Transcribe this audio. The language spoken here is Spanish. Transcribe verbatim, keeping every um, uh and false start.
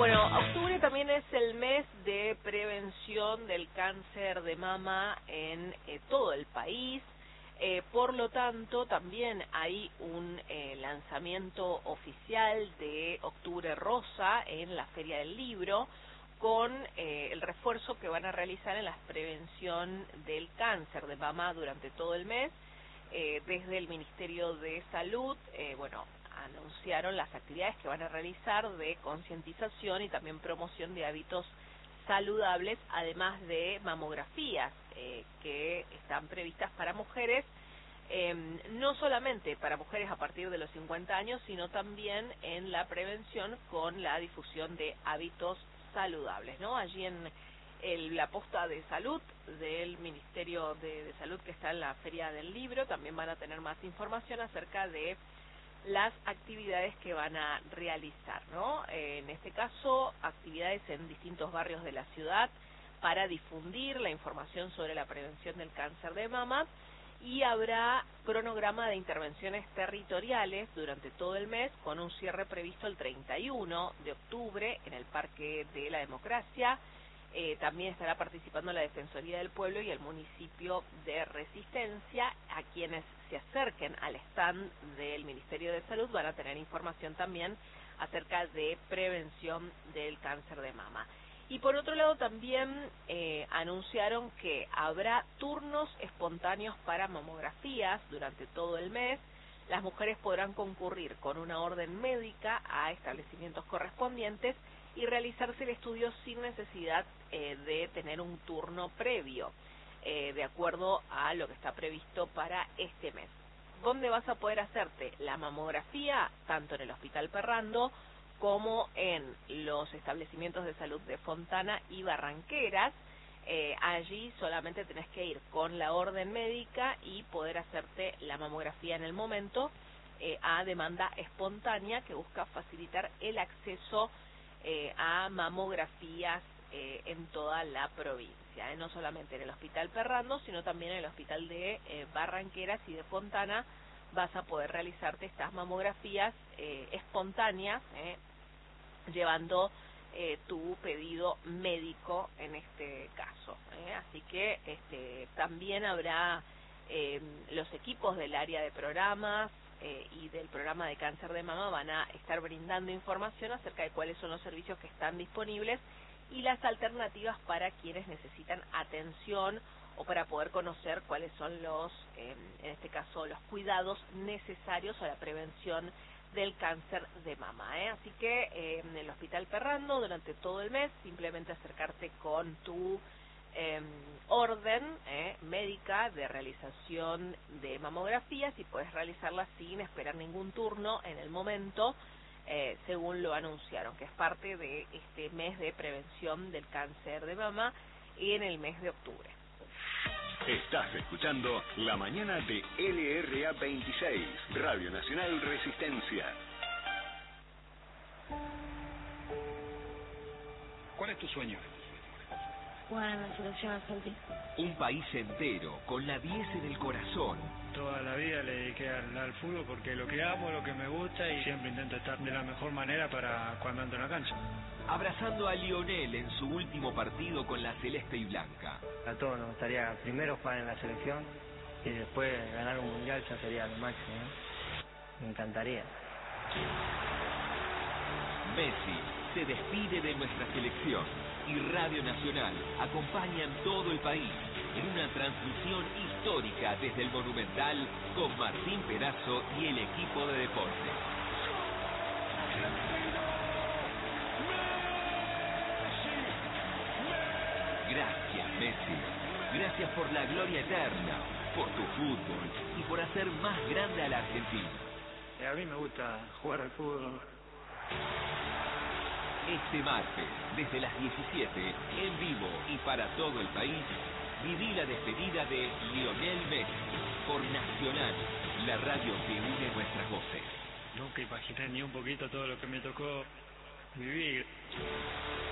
Bueno, octubre también es el mes de prevención del cáncer de mama en eh, todo el país. Eh, por lo tanto, también hay un eh, lanzamiento oficial de Octubre Rosa en la Feria del Libro, con eh, el refuerzo que van a realizar en la prevención del cáncer de mama durante todo el mes. Eh, desde el Ministerio de Salud, eh, bueno, anunciaron las actividades que van a realizar de concientización y también promoción de hábitos saludables, además de mamografías eh, que están previstas para mujeres, eh, no solamente para mujeres a partir de los cincuenta años, sino también en la prevención con la difusión de hábitos saludables, ¿no? Allí en el, la posta de salud del Ministerio de, de Salud que está en la Feria del Libro, también van a tener más información acerca de las actividades que van a realizar, ¿no? Eh, en este caso, actividades en distintos barrios de la ciudad para difundir la información sobre la prevención del cáncer de mama, y habrá cronograma de intervenciones territoriales durante todo el mes, con un cierre previsto el treinta y uno de octubre en el Parque de la Democracia. Eh, también estará participando la Defensoría del Pueblo y el municipio de Resistencia. A quienes se acerquen al stand del Ministerio de Salud van a tener información también acerca de prevención del cáncer de mama. Y por otro lado también eh, anunciaron que habrá turnos espontáneos para mamografías durante todo el mes. Las mujeres podrán concurrir con una orden médica a establecimientos correspondientes y realizarse el estudio sin necesidad eh, de tener un turno previo, eh, de acuerdo a lo que está previsto para este mes. ¿Dónde vas a poder hacerte la mamografía? Tanto en el Hospital Perrando como en los establecimientos de salud de Fontana y Barranqueras. Eh, allí solamente tenés que ir con la orden médica y poder hacerte la mamografía en el momento, eh, a demanda espontánea, que busca facilitar el acceso eh, a mamografías eh, en toda la provincia, eh, no solamente en el Hospital Perrando, sino también en el Hospital de eh, Barranqueras y de Fontana. Vas a poder realizarte estas mamografías eh, espontáneas, eh, llevando eh, tu pedido médico en este caso. Eh. Así que este, también habrá eh, los equipos del área de programas eh, y del programa de cáncer de mama van a estar brindando información acerca de cuáles son los servicios que están disponibles y las alternativas para quienes necesitan atención o para poder conocer cuáles son los, eh, en este caso, los cuidados necesarios a la prevención del cáncer de mama, ¿eh? Así que eh, en el Hospital Perrando durante todo el mes, simplemente acercarte con tu eh, orden eh, médica de realización de mamografías, y puedes realizarla sin esperar ningún turno en el momento, eh, según lo anunciaron, que es parte de este mes de prevención del cáncer de mama y en el mes de octubre. Estás escuchando La Mañana de L R A veintiséis, Radio Nacional Resistencia. ¿Cuál es tu sueño? Jugar en la selección argentina. Un país entero, con la diez en el corazón. Toda la vida le dediqué al, al fútbol porque lo que amo, lo que me gusta, y siempre intento estar de la mejor manera para cuando entro en la cancha. Abrazando a Lionel en su último partido con la celeste y blanca. A todos nos gustaría primero jugar en la selección y después ganar un mundial, ya sería lo máximo, ¿no? Me encantaría. Messi se despide de nuestra selección y Radio Nacional acompaña en todo el país en una transmisión histórica desde el Monumental con Martín Perazo y el equipo de deportes. Gracias, Messi. Gracias por la gloria eterna, por tu fútbol y por hacer más grande a la Argentina. A mí me gusta jugar al fútbol. Este martes, desde las diecisiete, en vivo y para todo el país, viví la despedida de Lionel Messi por Nacional, la radio que une nuestras voces. Nunca imaginé ni un poquito todo lo que me tocó vivir.